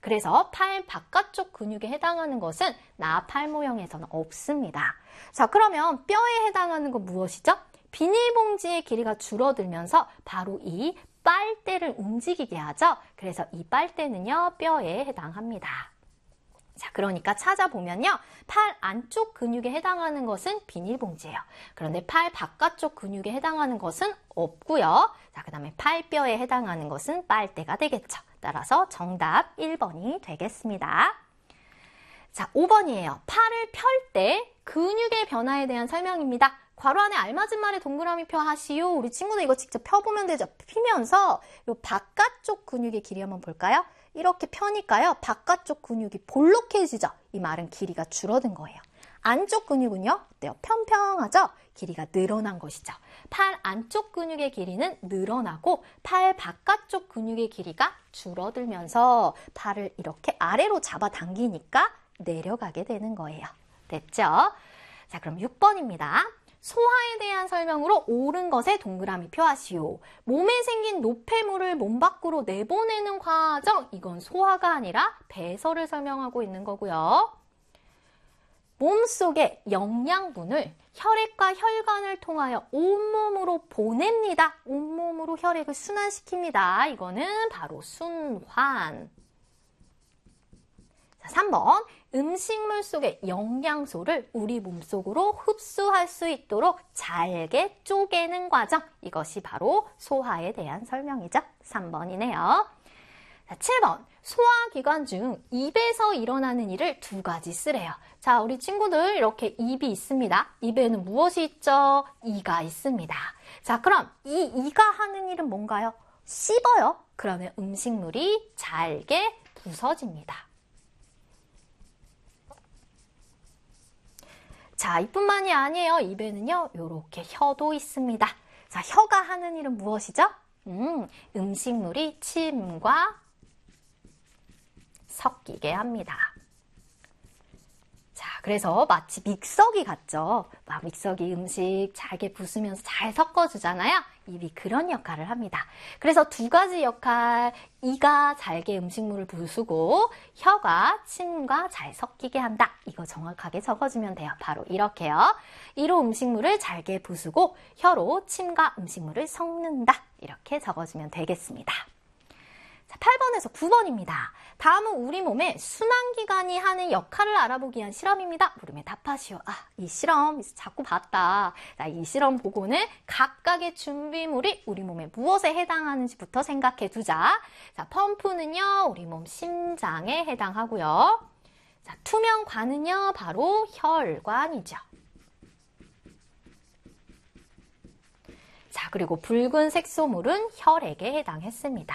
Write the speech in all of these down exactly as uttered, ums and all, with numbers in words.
그래서 팔 바깥쪽 근육에 해당하는 것은 나팔 모형에서는 없습니다. 자, 그러면 뼈에 해당하는 건 무엇이죠? 비닐봉지의 길이가 줄어들면서 바로 이 빨대를 움직이게 하죠. 그래서 이 빨대는요, 뼈에 해당합니다. 자, 그러니까 찾아보면요, 팔 안쪽 근육에 해당하는 것은 비닐봉지예요. 그런데 팔 바깥쪽 근육에 해당하는 것은 없고요. 자, 그 다음에 팔뼈에 해당하는 것은 빨대가 되겠죠. 따라서 정답 일 번이 되겠습니다. 자, 오 번이에요. 팔을 펼 때 근육의 변화에 대한 설명입니다. 괄호 안에 알맞은 말에 동그라미 표 하시오. 우리 친구들 이거 직접 펴보면 되죠. 피면서 이 바깥쪽 근육의 길이 한번 볼까요? 이렇게 펴니까요, 바깥쪽 근육이 볼록해지죠. 이 말은 길이가 줄어든 거예요. 안쪽 근육은요, 어때요? 평평하죠? 길이가 늘어난 것이죠. 팔 안쪽 근육의 길이는 늘어나고 팔 바깥쪽 근육의 길이가 줄어들면서 팔을 이렇게 아래로 잡아당기니까 내려가게 되는 거예요. 됐죠? 자, 그럼 육 번입니다. 소화에 대한 설명으로 옳은 것에 동그라미 표하시오. 몸에 생긴 노폐물을 몸 밖으로 내보내는 과정, 이건 소화가 아니라 배설을 설명하고 있는 거고요. 몸속에 영양분을 혈액과 혈관을 통하여 온몸으로 보냅니다. 온몸으로 혈액을 순환시킵니다. 이거는 바로 순환. 자, 삼 번. 음식물 속의 영양소를 우리 몸속으로 흡수할 수 있도록 잘게 쪼개는 과정. 이것이 바로 소화에 대한 설명이죠. 삼 번이네요. 자, 칠 번. 소화기관 중 입에서 일어나는 일을 두 가지 쓰래요. 자, 우리 친구들 이렇게 입이 있습니다. 입에는 무엇이 있죠? 이가 있습니다. 자, 그럼 이 이가 하는 일은 뭔가요? 씹어요. 그러면 음식물이 잘게 부서집니다. 자, 이뿐만이 아니에요. 입에는요, 요렇게 혀도 있습니다. 자, 혀가 하는 일은 무엇이죠? 음, 음식물이 침과 섞이게 합니다. 자, 그래서 마치 믹서기 같죠? 막 믹서기 음식 잘게 부수면서 잘 섞어주잖아요? 입이 그런 역할을 합니다. 그래서 두 가지 역할, 이가 잘게 음식물을 부수고 혀가 침과 잘 섞이게 한다. 이거 정확하게 적어주면 돼요. 바로 이렇게요. 이로 음식물을 잘게 부수고 혀로 침과 음식물을 섞는다. 이렇게 적어주면 되겠습니다. 자, 팔 번에서 구 번입니다. 다음은 우리 몸의 순환기관이 하는 역할을 알아보기 위한 실험입니다. 물음에 답하시오. 아, 이 실험 자꾸 봤다. 자, 이 실험 보고는 각각의 준비물이 우리 몸에 무엇에 해당하는지부터 생각해 두자. 자, 펌프는요, 우리 몸 심장에 해당하고요. 자, 투명관은요, 바로 혈관이죠. 자, 그리고 붉은 색소물은 혈액에 해당했습니다.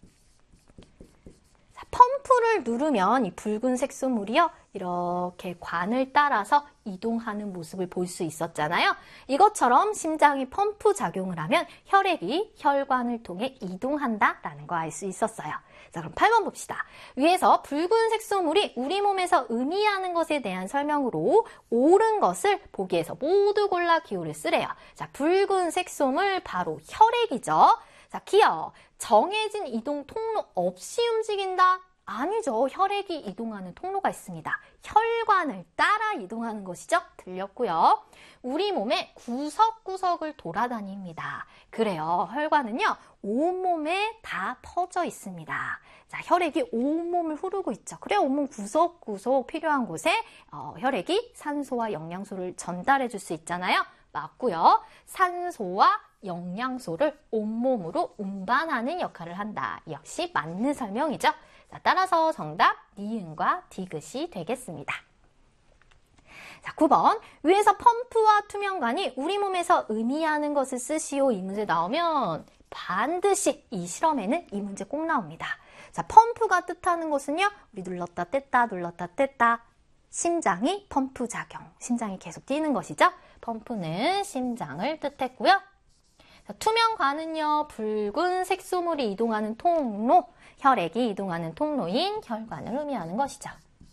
펌프를 누르면 이 붉은 색소물이요, 이렇게 관을 따라서 이동하는 모습을 볼 수 있었잖아요. 이것처럼 심장이 펌프 작용을 하면 혈액이 혈관을 통해 이동한다라는 거 알 수 있었어요. 자, 그럼 팔 번 봅시다. 위에서 붉은 색소물이 우리 몸에서 의미하는 것에 대한 설명으로 옳은 것을 보기에서 모두 골라 기호를 쓰래요. 자, 붉은 색소물 바로 혈액이죠. 자, 기어. 정해진 이동 통로 없이 움직인다? 아니죠. 혈액이 이동하는 통로가 있습니다. 혈관을 따라 이동하는 것이죠. 틀렸고요. 우리 몸의 구석구석을 돌아다닙니다. 그래요. 혈관은요, 온몸에 다 퍼져 있습니다. 자, 혈액이 온몸을 흐르고 있죠. 그래요. 온몸 구석구석 필요한 곳에 어, 혈액이 산소와 영양소를 전달해 줄 수 있잖아요. 맞고요. 산소와 영양소를 온몸으로 운반하는 역할을 한다. 역시 맞는 설명이죠. 자, 따라서 정답 니은과 디귿이 되겠습니다. 자, 구 번. 위에서 펌프와 투명관이 우리 몸에서 의미하는 것을 쓰시오. 이 문제 나오면 반드시 이 실험에는 이 문제 꼭 나옵니다. 자, 펌프가 뜻하는 것은요, 우리 눌렀다 뗐다 눌렀다 뗐다. 심장이 펌프 작용. 심장이 계속 뛰는 것이죠. 펌프는 심장을 뜻했고요. 자, 투명관은요, 붉은 색소물이 이동하는 통로, 혈액이 이동하는 통로인 혈관을 의미하는 것이죠.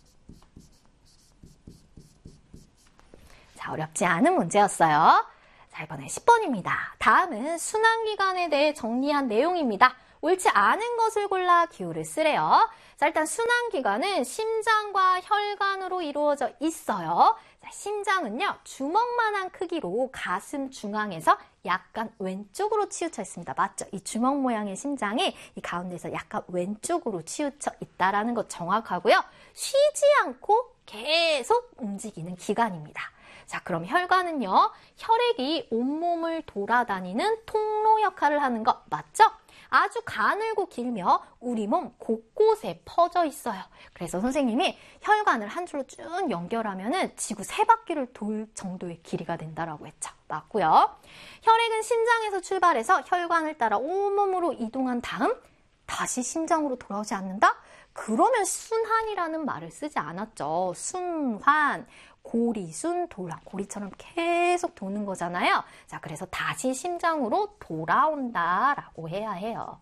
자, 어렵지 않은 문제였어요. 자, 이번엔 십 번입니다. 다음은 순환기관에 대해 정리한 내용입니다. 옳지 않은 것을 골라 기호를 쓰래요. 자, 일단 순환기관은 심장과 혈관으로 이루어져 있어요. 자, 심장은요, 주먹만한 크기로 가슴 중앙에서 약간 왼쪽으로 치우쳐 있습니다. 맞죠? 이 주먹 모양의 심장이 이 가운데서 약간 왼쪽으로 치우쳐 있다라는 것 정확하고요. 쉬지 않고 계속 움직이는 기관입니다. 자, 그럼 혈관은요, 혈액이 온몸을 돌아다니는 통로 역할을 하는 거 맞죠? 아주 가늘고 길며 우리 몸 곳곳에 퍼져 있어요. 그래서 선생님이 혈관을 한 줄로 쭉 연결하면은 지구 세 바퀴를 돌 정도의 길이가 된다라고 했죠. 맞고요. 혈액은 심장에서 출발해서 혈관을 따라 온몸으로 이동한 다음 다시 심장으로 돌아오지 않는다? 그러면 순환이라는 말을 쓰지 않았죠. 순환, 고리순, 돌아. 고리처럼 계속 도는 거잖아요. 자, 그래서 다시 심장으로 돌아온다라고 해야 해요.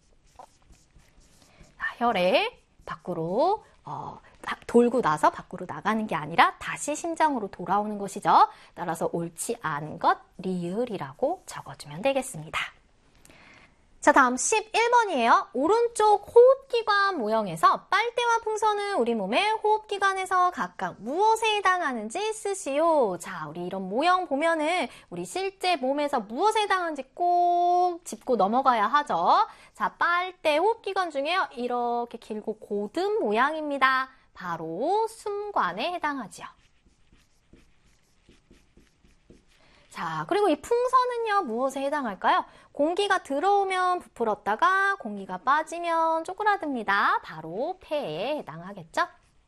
자, 혈액 밖으로 어, 돌고 나서 밖으로 나가는 게 아니라 다시 심장으로 돌아오는 것이죠. 따라서 옳지 않은 것, 리을이라고 적어주면 되겠습니다. 자, 다음 십일 번이에요. 오른쪽 호흡기관 모형에서 빨대와 풍선은 우리 몸의 호흡기관에서 각각 무엇에 해당하는지 쓰시오. 자, 우리 이런 모형 보면은 우리 실제 몸에서 무엇에 해당하는지 꼭 짚고 넘어가야 하죠. 자, 빨대 호흡기관 중에요. 이렇게 길고 고든 모양입니다. 바로 숨관에 해당하지요. 자, 그리고 이 풍선은요, 무엇에 해당할까요? 공기가 들어오면 부풀었다가 공기가 빠지면 쪼그라듭니다. 바로 폐에 해당하겠죠?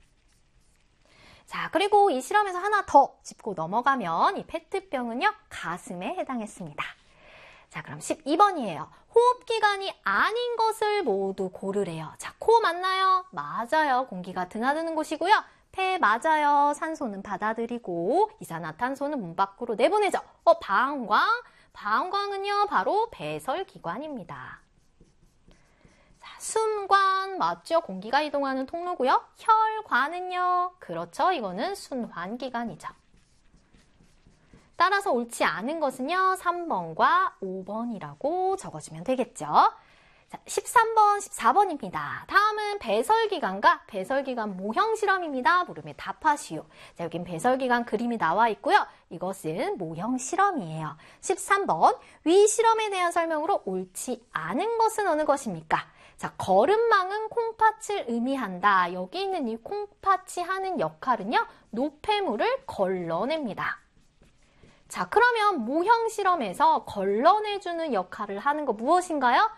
자, 그리고 이 실험에서 하나 더 짚고 넘어가면 이 페트병은요, 가슴에 해당했습니다. 자, 그럼 십이 번이에요. 호흡기관이 아닌 것을 모두 고르래요. 자, 코 맞나요? 맞아요. 공기가 드나드는 곳이고요. 폐 맞아요. 산소는 받아들이고 이산화탄소는 몸 밖으로 내보내죠. 어, 방광? 방광은요, 바로 배설기관입니다. 자, 순관 맞죠? 공기가 이동하는 통로고요. 혈관은요, 그렇죠. 이거는 순환기관이죠. 따라서 옳지 않은 것은요, 삼 번과 오 번이라고 적어주면 되겠죠. 자, 십삼 번, 십사 번입니다. 다음은 배설기관과 배설기관 모형 실험입니다. 물음에 답하시오. 자, 여긴 배설기관 그림이 나와 있고요. 이것은 모형 실험이에요. 십삼 번, 위 실험에 대한 설명으로 옳지 않은 것은 어느 것입니까? 자, 거름망은 콩팥을 의미한다. 여기 있는 이 콩팥이 하는 역할은요, 노폐물을 걸러냅니다. 자, 그러면 모형 실험에서 걸러내주는 역할을 하는 거 무엇인가요?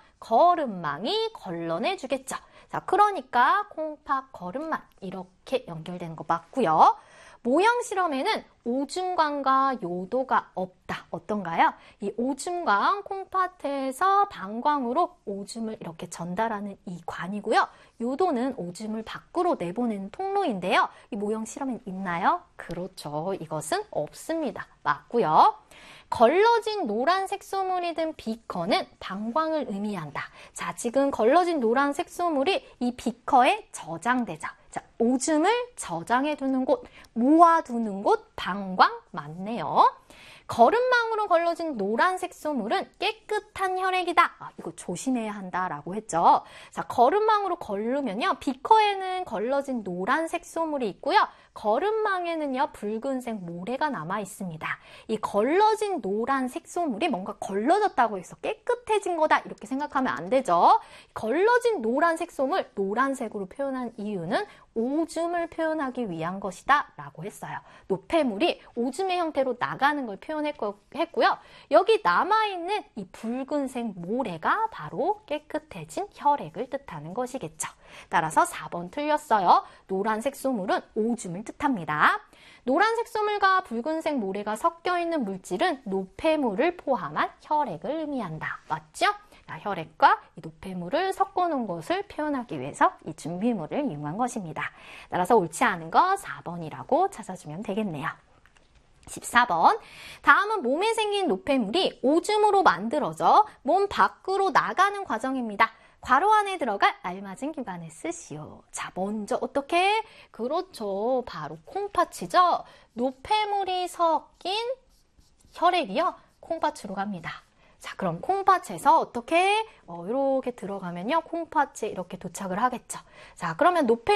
거름망이 걸러내 주겠죠. 자, 그러니까 콩팥 거름망 이렇게 연결되는 거 맞고요. 모형 실험에는 오줌관과 요도가 없다. 어떤가요? 이 오줌관, 콩팥에서 방광으로 오줌을 이렇게 전달하는 이 관이고요. 요도는 오줌을 밖으로 내보내는 통로인데요. 이 모형 실험엔 있나요? 그렇죠. 이것은 없습니다. 맞고요. 걸러진 노란 색소물이 든 비커는 방광을 의미한다. 자, 지금 걸러진 노란 색소물이 이 비커에 저장되죠. 자, 오줌을 저장해 두는 곳, 모아두는 곳, 방광 맞네요. 거름망으로 걸러진 노란 색소물은 깨끗한 혈액이다. 아, 이거 조심해야 한다라고 했죠. 자, 거름망으로 걸르면요, 비커에는 걸러진 노란 색소물이 있고요. 거름망에는요, 붉은색 모래가 남아 있습니다. 이 걸러진 노란 색소물이 뭔가 걸러졌다고 해서 깨끗해진 거다 이렇게 생각하면 안 되죠. 걸러진 노란 색소물, 노란색으로 표현한 이유는 오줌을 표현하기 위한 것이다 라고 했어요. 노폐물이 오줌의 형태로 나가는 걸 표현했고요. 여기 남아있는 이 붉은색 모래가 바로 깨끗해진 혈액을 뜻하는 것이겠죠. 따라서 사 번 틀렸어요. 노란색 소물은 오줌을 뜻합니다. 노란색 소물과 붉은색 모래가 섞여 있는 물질은 노폐물을 포함한 혈액을 의미한다. 맞죠? 혈액과 이 노폐물을 섞어놓은 것을 표현하기 위해서 이 준비물을 이용한 것입니다. 따라서 옳지 않은 거 사 번이라고 찾아주면 되겠네요. 십사 번, 다음은 몸에 생긴 노폐물이 오줌으로 만들어져 몸 밖으로 나가는 과정입니다. 괄호 안에 들어갈 알맞은 기관을 쓰시오. 자, 먼저 어떻게? 그렇죠. 바로 콩팥이죠. 노폐물이 섞인 혈액이요. 콩팥으로 갑니다. 자, 그럼 콩팥에서 어떻게 어, 이렇게 들어가면요, 콩팥에 이렇게 도착을 하겠죠. 자, 그러면 노폐